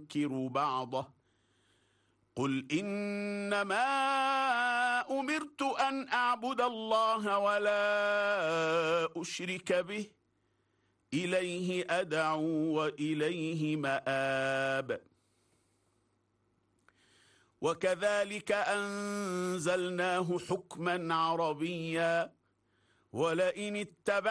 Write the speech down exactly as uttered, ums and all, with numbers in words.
ينكر بعضه قل إنما أمرت أن أعبد الله ولا أشرك به إليه أدعو وإليه مآب. وكذلك أنزلناه حكما عربيا ولئن اتبع